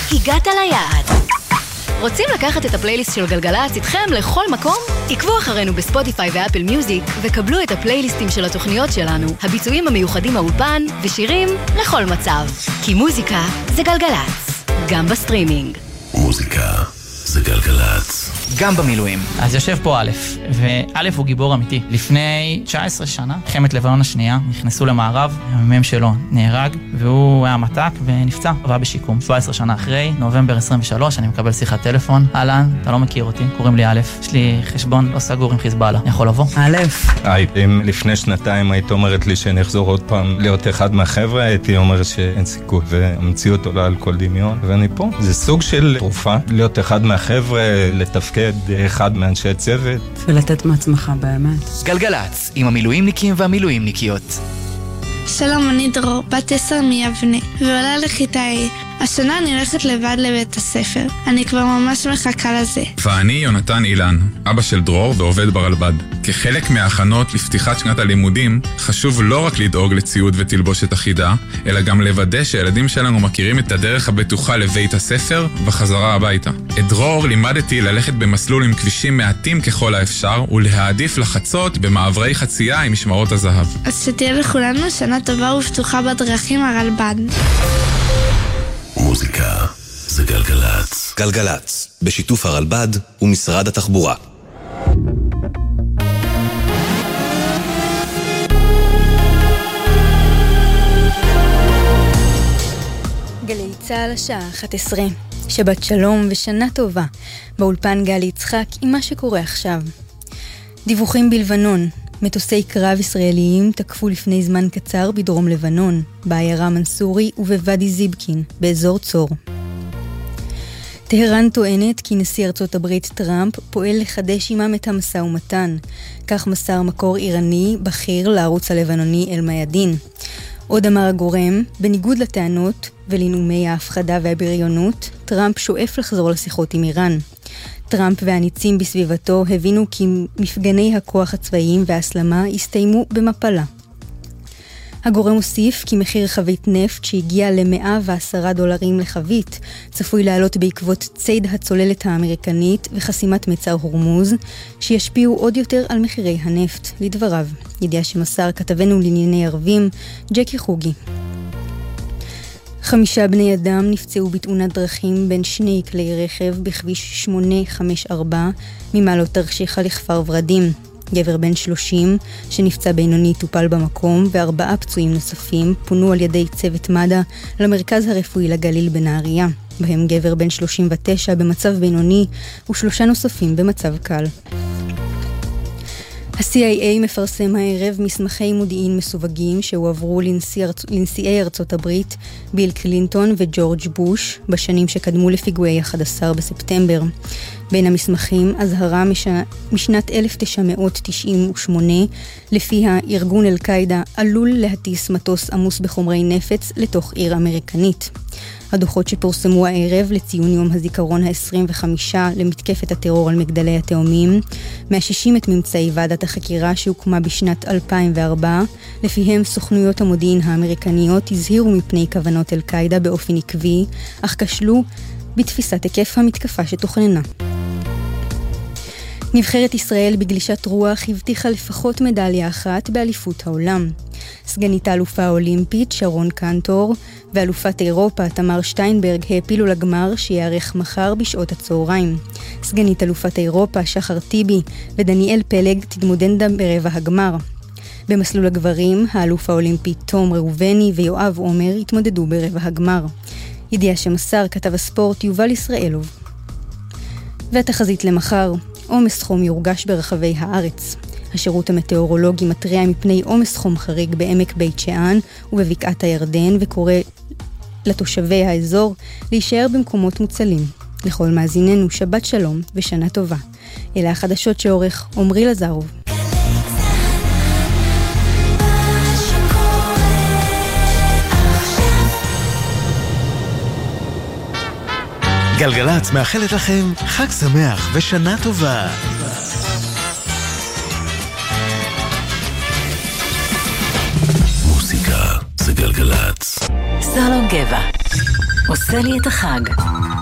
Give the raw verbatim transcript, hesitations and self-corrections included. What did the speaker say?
הגעת ליעד. רוצים לקחת את הפלייליסט של גלגלצ איתכם לכל מקום? עקבו אחרינו בספוטיפיי ואפל מיוזיק וקבלו את הפלייליסטים של התוכניות שלנו, הביצועים המיוחדים מהאולפן ושירים לכל מצב. כי מוזיקה זה גלגלצ, גם בסטרימינג. מוזיקה זה גלגלצ. גם במילואים. אז יושב פה א', וא' הוא גיבור אמיתי. לפני תשע עשרה שנה, מלחמת לבנון השנייה, נכנסו למערב, המ"מ שלו נהרג, והוא היה מתק ונפצע, עבר בשיקום. שבע עשרה שנה אחרי, נובמבר עשרים ושלוש, אני מקבל שיחת טלפון. אהלן, אתה לא מכיר אותי, קוראים לי א', יש לי חשבון לא סגור עם חיזבאללה. אני יכול לבוא? א'. היי, אם לפני שנתיים היית אומרת לי שאני אחזור עוד פעם להיות אחד מהחבר'ה, הייתי אומר שאין סיכוי, והמציאות עולה על כל דמיון, ואני פה. זה סוג של תרופה, להיות אחד מהחבר'ה, לתפקד אחד מאנשי צוות. ולתת מעצמך באמת. גלגלצ, עם המילואימניקים והמילואימניקיות. שלום, אני דרור, בת עשר מיבנה, ועולה לכיתה A. השנה אני הולכת לבד לבית הספר. אני כבר ממש מחכה לזה. ואני יונתן אילן, אבא של דרור ועובד ברלב"ד. כחלק מההכנות לפתיחת שנת הלימודים, חשוב לא רק לדאוג לציוד ותלבושת אחידה, אלא גם לוודא שהילדים שלנו מכירים את הדרך הבטוחה לבית הספר וחזרה הביתה. את דרור לימדתי ללכת במסלול עם כבישים מעטים ככל האפשר, ולהעדיף לחצות במעברי חצייה עם משמרות הזהב. אז שתהיה לכולנו שנה טובה ופתוחה בדרכים הרלב"ד. מוזיקה זה גלגלצ. גלגלצ, בשיתוף הרלב"ד ומשרד התחבורה. גלי צהל השעה אחת עשרה. שבת שלום ושנה טובה. באולפן גלי יצחק עם מה שקורה עכשיו. דיווחים בלבנון. מטוסי קרב ישראליים תקפו לפני זמן קצר בדרום לבנון, בעיירה מנסורי ובוואדי זיבקין, באזור צור. טהרן טוענת כי נשיא ארצות הברית טראמפ פועל לחדש עמם את המשא ומתן. כך מסר מקור איראני בכיר לערוץ הלבנוני אל-מיאדין. עוד אמר הגורם, בניגוד לטענות ולנאומי ההפחדה והבריונות, טראמפ שואף לחזור לשיחות עם איראן. טראמפ והניצים בסביבתו הבינו כי מפגני הכוח הצבאיים וההסלמה הסתיימו במפלה. הגורם הוסיף כי מחיר חבית נפט שהגיע ל-מאה ועשרה דולרים לחבית צפוי לעלות בעקבות ציד הצוללת האמריקנית וחסימת מצר הורמוז שישפיעו עוד יותר על מחירי הנפט, לדבריו. ידיעה שמסר כתבנו לענייני ערבים, ג'קי חוגי. חמישה בני אדם נפצעו בתאונת דרכים בין שני כלי רכב בכביש שמונה חמש ארבע ממעלות תרשיחא לכפר ורדים. גבר בן שלושים שנפצע בינוני טופל במקום וארבעה פצועים נוספים פונו על ידי צוות מד"א למרכז הרפואי לגליל בנהריה. בהם גבר בן שלושים ותשע במצב בינוני ושלושה נוספים במצב קל. ה-C I A מפרסם הערב מסמכי מודיעין מסווגים שהועברו לנשיא, לנשיאי ארצות הברית ביל קלינטון וג'ורג' בוש בשנים שקדמו לפיגועי אחד עשר בספטמבר. בין המסמכים הזהרה מש... משנת אלף תשע מאות תשעים ושמונה לפיה ארגון אל-קאידה עלול להטיס מטוס עמוס בחומרי נפץ לתוך עיר אמריקנית. הדוחות שפורסמו הערב לציון יום הזיכרון ה-עשרים וחמש למתקפת הטרור על מגדלי התאומים, מאששים את ממצאי ועדת החקירה שהוקמה בשנת אלפיים וארבע, לפיהם סוכנויות המודיעין האמריקניות הזהירו מפני כוונות אל-קאידה באופן עקבי, אך כשלו בתפיסת היקף המתקפה שתוכננה. נבחרת ישראל בגלישת רוח הבטיחה לפחות מדליה אחת באליפות העולם. סגנית האלופה האולימפית שרון קנטור ואלופת אירופה תמר שטיינברג העפילו לגמר שיערך מחר בשעות הצהריים. סגנית אלופת אירופה שחר טיבי ודניאל פלג תתמודדנה ברבע הגמר. במסלול הגברים האלוף האולימפי תום ראובני ויואב עומר התמודדו ברבע הגמר. ידיעה שמסר כתב הספורט יובל ישראלוב. והתחזית למחר, עומס חום יורגש ברחבי הארץ. השירות המטאורולוגי מתריע מפני עומס חום חריג בעמק בית שאן ובבקעת הירדן וקורא לתושבי האזור להישאר במקומות מוצלים. לכל מאזיננו שבת שלום ושנה טובה. אלה החדשות שעורך עומרי לזרוב. גלגלצ מאחלת לכם חג שמח ושנה טובה. מוזיקה זה גלגלצ. סלום גבע עושה לי את החג.